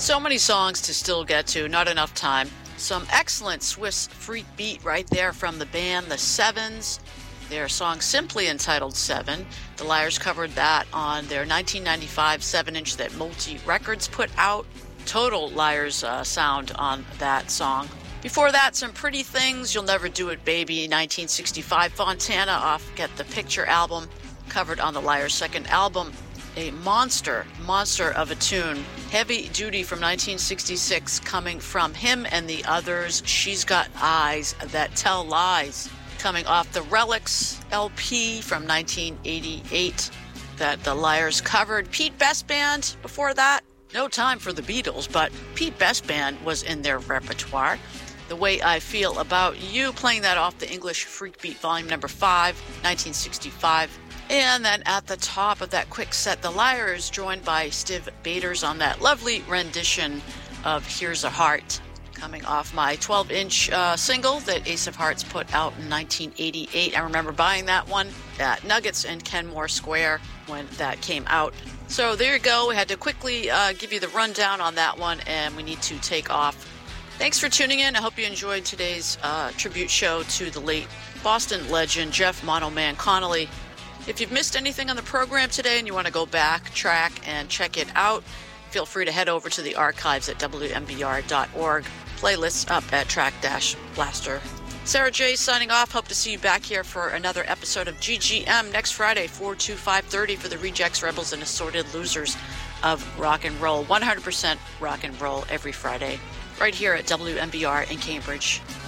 So many songs to still get to, not enough time. Some excellent Swiss freak beat right there from the band The Sevens. Their song simply entitled Seven. The Liars covered that on their 1995 7-inch that Multi Records put out. Total Liars sound on that song. Before that, some Pretty Things, You'll Never Do It Baby, 1965 Fontana off Get the Picture album, covered on the Liars' second album. A monster of a tune. Heavy Duty from 1966 coming from him and the others. She's Got Eyes That Tell Lies. Coming off the Relics LP from 1988 that the Liars covered. Pete Best Band before that. No time for the Beatles, but Pete Best Band was in their repertoire. The Way I Feel About You, playing that off the English Freak Beat Volume Number 5, 1965. And then at the top of that quick set, the Liars, joined by Stiv Bators on that lovely rendition of Here's a Heart, coming off my 12-inch single that Ace of Hearts put out in 1988. I remember buying that one at Nuggets in Kenmore Square when that came out. So there you go. We had to quickly give you the rundown on that one, and we need to take off. Thanks for tuning in. I hope you enjoyed today's tribute show to the late Boston legend Jeff Mono Man Connolly. If you've missed anything on the program today and you want to go back, track, and check it out, feel free to head over to the archives at WMBR.org. Playlists up at Track-Blaster. Sarah J. signing off. Hope to see you back here for another episode of GGM next Friday, 4 to 5:30 for the Rejects, Rebels, and Assorted Losers of Rock and Roll. 100% rock and roll every Friday, right here at WMBR in Cambridge.